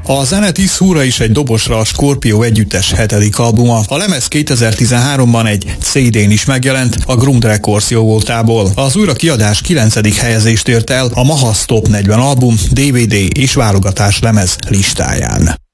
A zene 10 húra is egy dobosra a Scorpio együttes 7. albuma. A lemez 2013-ban egy CD-n is megjelent, a Grund Records jó voltából. Az újrakiadás 9. helyezést ért el a Mahas Top 40 album, DVD és válogatás lemez listáján.